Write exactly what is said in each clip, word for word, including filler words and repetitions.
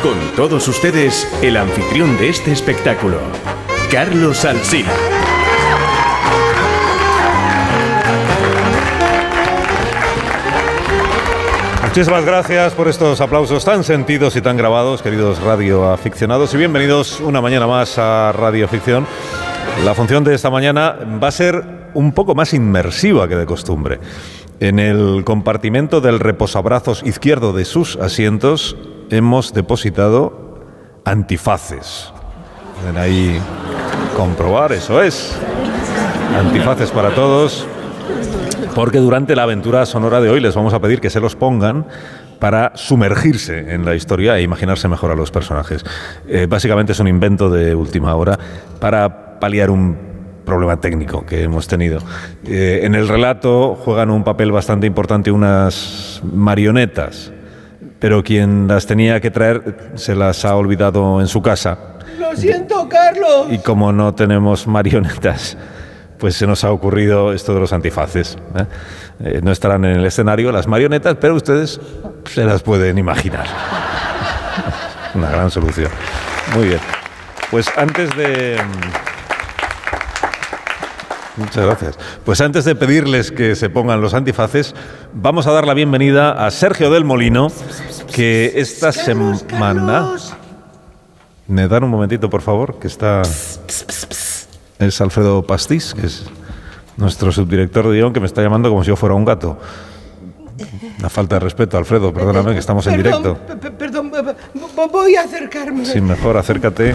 Con todos ustedes, el anfitrión de este espectáculo, Carlos Alsina. Muchísimas gracias por estos aplausos tan sentidos y tan grabados, queridos radioaficionados, y bienvenidos una mañana más a Radio Ficción. La función de esta mañana va a ser un poco más inmersiva que de costumbre. En el compartimento del reposabrazos izquierdo de sus asientos hemos depositado antifaces. Pueden ahí comprobar, eso es. Antifaces para todos. Porque durante la aventura sonora de hoy les vamos a pedir que se los pongan para sumergirse en la historia e imaginarse mejor a los personajes. Eh, básicamente es un invento de última hora para paliar un problema técnico que hemos tenido. Eh, en el relato juegan un papel bastante importante unas marionetas, pero quien las tenía que traer se las ha olvidado en su casa. ¡Lo siento, Carlos! Y como no tenemos marionetas, pues se nos ha ocurrido esto de los antifaces. ¿eh? Eh, no estarán en el escenario las marionetas, pero ustedes se las pueden imaginar. Una gran solución. Muy bien. Pues antes de... Muchas gracias. Pues antes de pedirles que se pongan los antifaces, vamos a dar la bienvenida a Sergio del Molino, que esta Carlos, semana... Carlos. ¿Me dan un momentito, por favor? Que está... Es Alfredo Pastís, que es nuestro subdirector de guión, que me está llamando como si yo fuera un gato. Una falta de respeto, Alfredo, perdóname, que estamos en Perdón, directo. p- Perdón, voy a acercarme. Sí, mejor, acércate.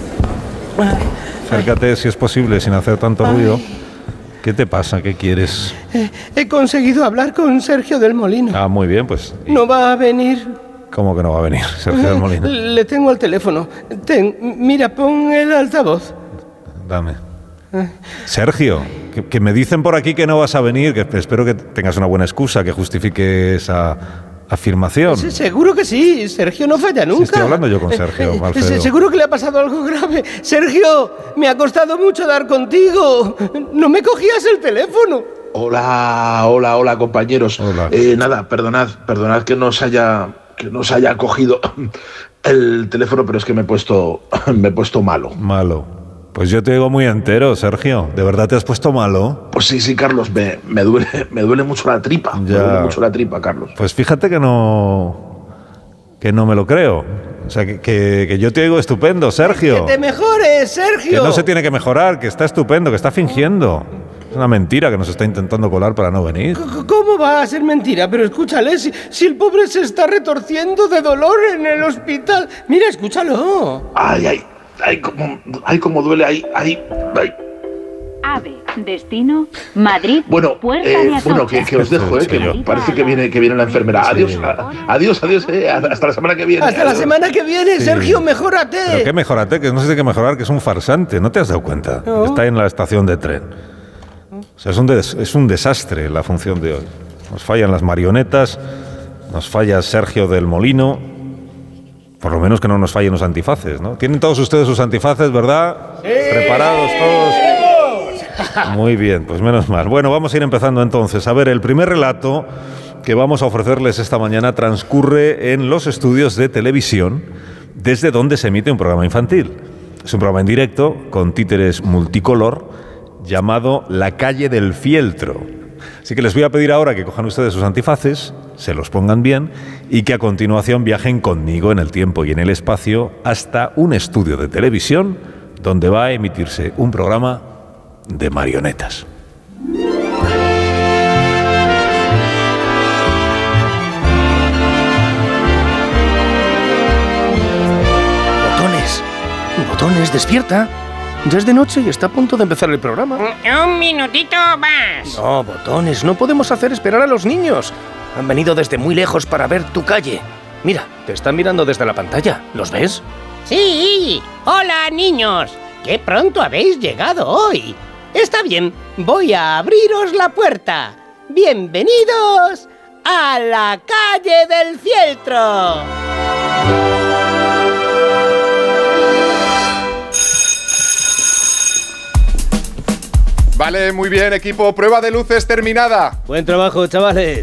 Acércate, si es posible, sin hacer tanto ruido. ¿Qué te pasa? ¿Qué quieres? Eh, He conseguido hablar con Sergio del Molino. Ah, muy bien, pues... No va a venir. ¿Cómo que no va a venir, Sergio del Molino? Le tengo el teléfono. Ten, mira, pon el altavoz. Dame. Sergio, que, que me dicen por aquí que no vas a venir, que espero que tengas una buena excusa que justifique esa afirmación. Sí, seguro que sí, Sergio no falla nunca. Sí, estoy hablando yo con Sergio, Eh, eh, Alfredo. Seguro que le ha pasado algo grave. Sergio, me ha costado mucho dar contigo. No me cogías el teléfono. Hola, hola, hola, compañeros. Hola. Eh, nada, perdonad, perdonad que nos haya, que nos haya cogido el teléfono, pero es que me he puesto, me he puesto malo. Malo. Pues yo te digo muy entero, Sergio. ¿De verdad te has puesto malo? Pues sí, sí, Carlos, me, me duele, me duele mucho la tripa. Me Ya. duele mucho la tripa, Carlos. Pues fíjate que no... que no me lo creo. O sea, que, que, que yo te digo estupendo, Sergio. Que te mejores, Sergio. Que no se tiene que mejorar, que está estupendo, que está fingiendo. Es una mentira que nos está intentando colar para no venir. C- ¿Cómo va a ser mentira? Pero escúchale, si, si el pobre se está retorciendo de dolor en el hospital. Mira, escúchalo. Ay, ay, ay, como, ay, como duele, ay, ay, ay. AVE, destino, Madrid, Bueno, Puerta eh, de Atocha. bueno, que, que os dejo, eh, que Sí. parece que viene, que viene la enfermera. Adiós, a- adiós, adiós, eh, hasta la semana que viene. Hasta la Adiós. semana que viene, Sí. Sergio, mejórate. Pero qué mejorate, que no se tiene que mejorar, que es un farsante. ¿No te has dado cuenta? No. Está en la estación de tren. O sea, es un, des- es un desastre la función de hoy. Nos fallan las marionetas, nos falla Sergio del Molino. Por lo menos que no nos fallen los antifaces, ¿no? Tienen todos ustedes sus antifaces, ¿verdad? ¿Preparados todos? Muy bien, pues menos mal. Bueno, vamos a ir empezando entonces. A ver, el primer relato que vamos a ofrecerles esta mañana transcurre en los estudios de televisión desde donde se emite un programa infantil. Es un programa en directo con títeres multicolor llamado La calle del fieltro. Así que les voy a pedir ahora que cojan ustedes sus antifaces, se los pongan bien y que a continuación viajen conmigo en el tiempo y en el espacio hasta un estudio de televisión donde va a emitirse un programa de marionetas. Botones, botones, despierta. Ya es de noche y está a punto de empezar el programa. Un minutito más. No, botones, no podemos hacer esperar a los niños. Han venido desde muy lejos para ver tu calle. Mira, te están mirando desde la pantalla. ¿Los ves? Sí. Hola, niños. Qué pronto habéis llegado hoy. Está bien, voy a abriros la puerta. Bienvenidos a la calle del fieltro. Vale, muy bien, equipo. Prueba de luces terminada. Buen trabajo, chavales.